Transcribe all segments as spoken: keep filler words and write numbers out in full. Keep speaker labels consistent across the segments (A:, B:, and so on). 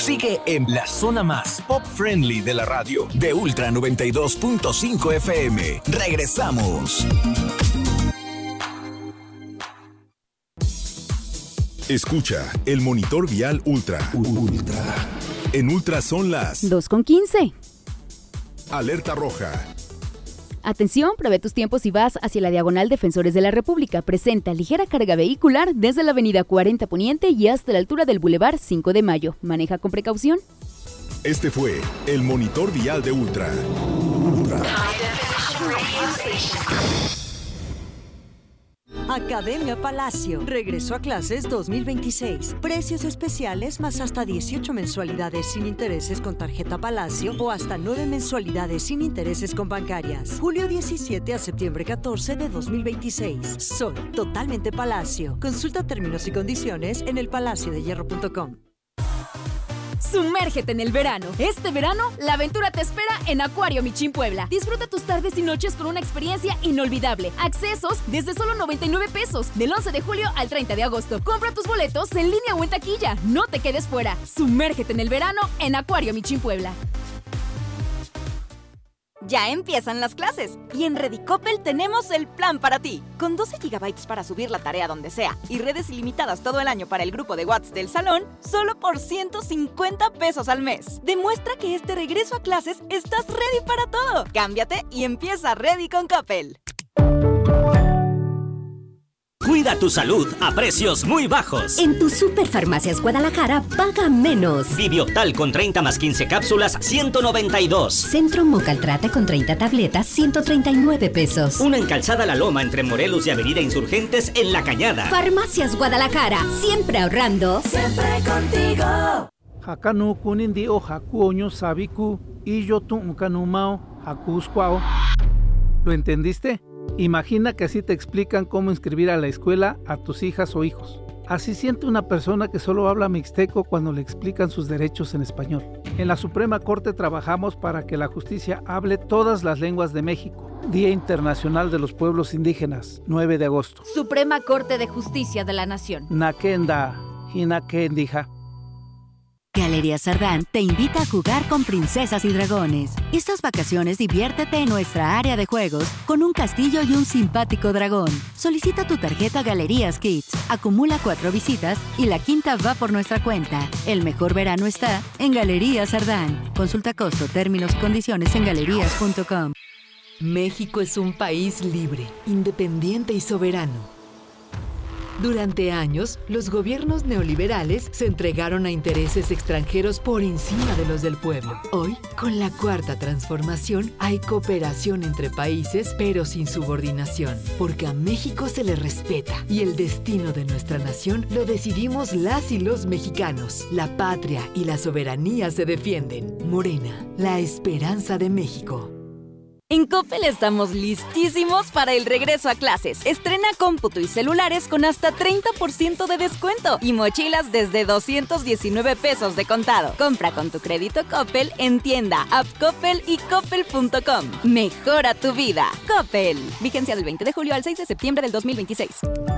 A: Sigue en la zona más pop-friendly de la radio, de Ultra noventa y dos punto cinco F M. Regresamos.
B: Escucha el monitor vial Ultra. Ultra. En Ultra son las
C: dos con quince.
B: Alerta roja.
C: Atención, prevé tus tiempos si vas hacia la diagonal Defensores de la República. Presenta ligera carga vehicular desde la avenida cuarenta Poniente y hasta la altura del Boulevard cinco de Mayo. Maneja con precaución.
B: Este fue el monitor vial de Ultra. Ultra.
D: Academia Palacio. Regreso a clases dos mil veintiséis. Precios especiales más hasta dieciocho mensualidades sin intereses con tarjeta Palacio o hasta nueve mensualidades sin intereses con bancarias. Julio diecisiete a septiembre catorce de dos mil veintiséis. Soy totalmente Palacio. Consulta términos y condiciones en el palacio de hierro punto com.
E: Sumérgete en el verano. Este verano, la aventura te espera en Acuario Michin Puebla. Disfruta tus tardes y noches con una experiencia inolvidable. Accesos desde solo noventa y nueve pesos, del once de julio al treinta de agosto. Compra tus boletos en línea o en taquilla. No te quedes fuera. Sumérgete en el verano en Acuario Michin Puebla.
F: Ya empiezan las clases y en Redicopel tenemos el plan para ti. Con doce gigabytes para subir la tarea donde sea y redes ilimitadas todo el año para el grupo de WhatsApp del salón, solo por ciento cincuenta pesos al mes. Demuestra que este regreso a clases estás ready para todo. Cámbiate y empieza Ready con Coppel.
G: Cuida tu salud a precios muy bajos.
H: En tu Superfarmacias Guadalajara, paga menos.
G: Viviotal con treinta más quince cápsulas, ciento noventa y dos.
H: Centro Mocaltrate con treinta tabletas, ciento treinta y nueve pesos.
G: Una en Calzada La Loma entre Morelos y Avenida Insurgentes en La Cañada.
H: Farmacias Guadalajara, siempre ahorrando.
I: Siempre contigo.
J: Hakanu kunindi o hakuoño sabiku y yo tu kanumao hakuskwao. ¿Lo entendiste? Imagina que así te explican cómo inscribir a la escuela a tus hijas o hijos. Así siente una persona que solo habla mixteco cuando le explican sus derechos en español. En la Suprema Corte trabajamos para que la justicia hable todas las lenguas de México. Día Internacional de los Pueblos Indígenas, nueve de agosto.
K: Suprema Corte de Justicia de la Nación.
J: Nakenda, Hinakendija.
L: Galerías Sardán te invita a jugar con princesas y dragones. Estas vacaciones diviértete en nuestra área de juegos con un castillo y un simpático dragón. Solicita tu tarjeta Galerías Kids, acumula cuatro visitas y la quinta va por nuestra cuenta. El mejor verano está en Galerías Sardán. Consulta costo, términos y condiciones en galerías punto com.
M: México es un país libre, independiente y soberano. Durante años, los gobiernos neoliberales se entregaron a intereses extranjeros por encima de los del pueblo. Hoy, con la Cuarta Transformación, hay cooperación entre países, pero sin subordinación, porque a México se le respeta y el destino de nuestra nación lo decidimos las y los mexicanos. La patria y la soberanía se defienden. Morena, la esperanza de México.
F: En Coppel estamos listísimos para el regreso a clases. Estrena cómputo y celulares con hasta treinta por ciento de descuento y mochilas desde doscientos diecinueve pesos de contado. Compra con tu crédito Coppel en tienda, app Coppel y coppel punto com. Mejora tu vida. Coppel. Vigencia del veinte de julio al seis de septiembre del dos mil veintiséis.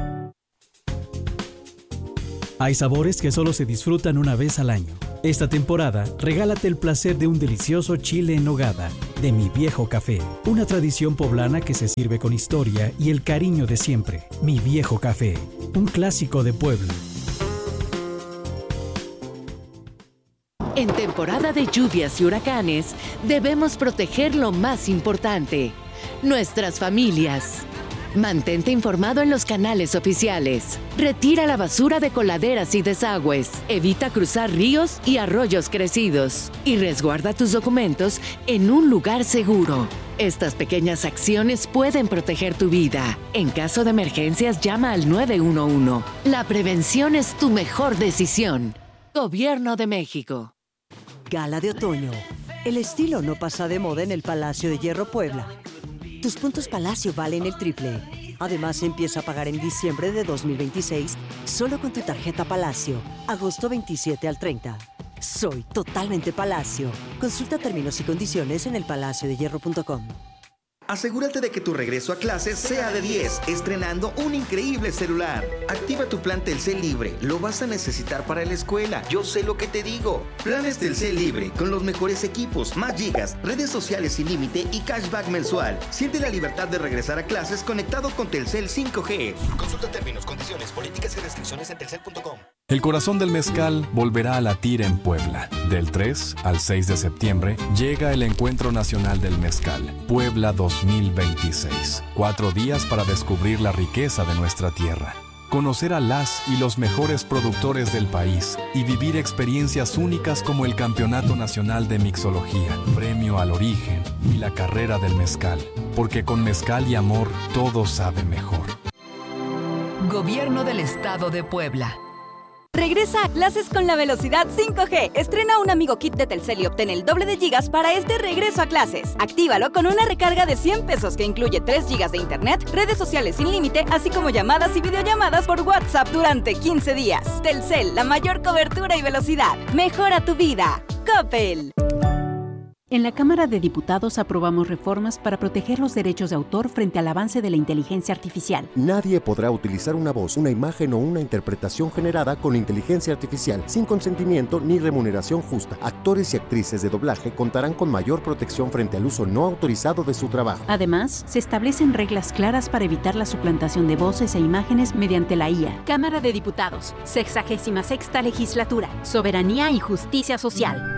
N: Hay sabores que solo se disfrutan una vez al año. Esta temporada, regálate el placer de un delicioso chile en nogada de Mi Viejo Café. Una tradición poblana que se sirve con historia y el cariño de siempre. Mi Viejo Café, un clásico de pueblo.
O: En temporada de lluvias y huracanes, debemos proteger lo más importante, nuestras familias. Mantente informado en los canales oficiales. Retira la basura de coladeras y desagües. Evita cruzar ríos y arroyos crecidos. Y resguarda tus documentos en un lugar seguro. Estas pequeñas acciones pueden proteger tu vida. En caso de emergencias, llama al nueve uno uno. La prevención es tu mejor decisión. Gobierno de México.
D: Gala de otoño. El estilo no pasa de moda en el Palacio de Hierro Puebla. Tus puntos Palacio valen el triple. Además, empieza a pagar en diciembre de dos mil veintiséis solo con tu tarjeta Palacio. Agosto veintisiete al treinta. Soy totalmente Palacio. Consulta términos y condiciones en el palacio de hierro punto com.
P: Asegúrate de que tu regreso a clases sea de diez, estrenando un increíble celular. Activa tu plan Telcel Libre, lo vas a necesitar para la escuela. Yo sé lo que te digo. Planes Telcel Libre, con los mejores equipos, más gigas, redes sociales sin límite y cashback mensual. Siente la libertad de regresar a clases conectado con Telcel cinco G. Consulta términos, condiciones, políticas y restricciones en telcel punto com.
Q: El corazón del mezcal volverá a latir en Puebla. Del tres al seis de septiembre llega el Encuentro Nacional del Mezcal, Puebla dos mil veintiséis. Cuatro días para descubrir la riqueza de nuestra tierra, conocer a las y los mejores productores del país y vivir experiencias únicas como el Campeonato Nacional de Mixología, Premio al Origen y la Carrera del Mezcal. Porque con mezcal y amor todo sabe mejor.
M: Gobierno del Estado de Puebla.
F: Regresa a clases con la velocidad cinco G. Estrena un Amigo Kit de Telcel y obtén el doble de gigas para este regreso a clases. Actívalo con una recarga de cien pesos que incluye tres gigas de internet, redes sociales sin límite, así como llamadas y videollamadas por WhatsApp durante quince días. Telcel, la mayor cobertura y velocidad. Mejora tu vida. Coppel.
R: En la Cámara de Diputados aprobamos reformas para proteger los derechos de autor frente al avance de la inteligencia artificial.
S: Nadie podrá utilizar una voz, una imagen o una interpretación generada con inteligencia artificial sin consentimiento ni remuneración justa. Actores y actrices de doblaje contarán con mayor protección frente al uso no autorizado de su trabajo.
R: Además, se establecen reglas claras para evitar la suplantación de voces e imágenes mediante la I A.
T: Cámara de Diputados, sexagésima sexta legislatura, soberanía y justicia social.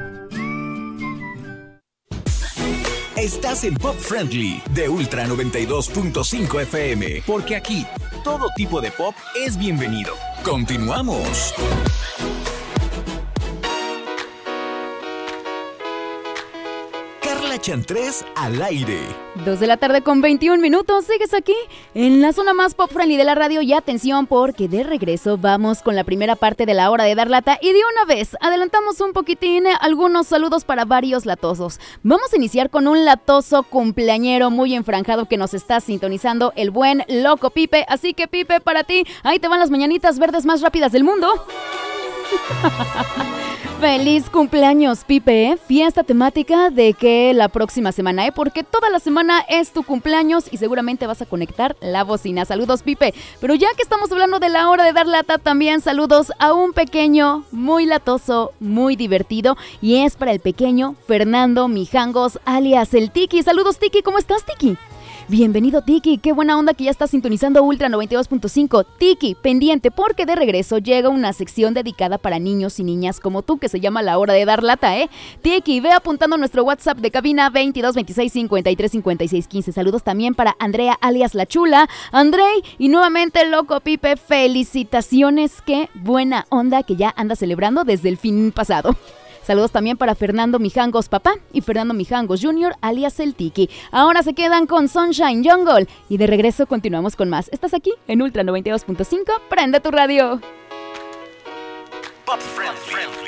A: Estás en Pop Friendly de Ultra noventa y dos punto cinco F M, porque aquí todo tipo de pop es bienvenido. Continuamos. Carla Chantrés al aire.
C: Dos de la tarde con veintiún minutos, sigues aquí en la zona más pop friendly de la radio y atención porque de regreso vamos con la primera parte de la hora de dar lata y de una vez adelantamos un poquitín algunos saludos para varios latosos. Vamos a iniciar con un latoso cumpleañero muy enfranjado que nos está sintonizando, el buen Loco Pipe, así que Pipe, para ti, ahí te van las mañanitas verdes más rápidas del mundo. Feliz cumpleaños, Pipe, ¿eh? Fiesta temática de que la próxima semana, ¿eh? Porque toda la semana es tu cumpleaños y seguramente vas a conectar la bocina. Saludos, Pipe. Pero ya que estamos hablando de la hora de dar lata, también saludos a un pequeño, muy latoso, muy divertido. Y es para el pequeño Fernando Mijangos, alias el Tiki. Saludos, Tiki. ¿Cómo estás, Tiki? Bienvenido, Tiki, qué buena onda que ya estás sintonizando Ultra noventa y dos punto cinco. Tiki, pendiente, porque de regreso llega una sección dedicada para niños y niñas como tú, que se llama La Hora de Dar Lata, ¿eh? Tiki, ve apuntando nuestro WhatsApp de cabina veintidós veintiséis cincuenta y tres cincuenta y seis quince. Saludos también para Andrea, alias La Chula. Andrei, y nuevamente Loco Pipe, felicitaciones, qué buena onda que ya anda celebrando desde el fin pasado. Saludos también para Fernando Mijangos papá y Fernando Mijangos junior, alias el Tiki. Ahora se quedan con Sunshine Jungle y de regreso continuamos con más. Estás aquí en Ultra noventa y dos punto cinco, prende tu radio.
A: Pop Friendly.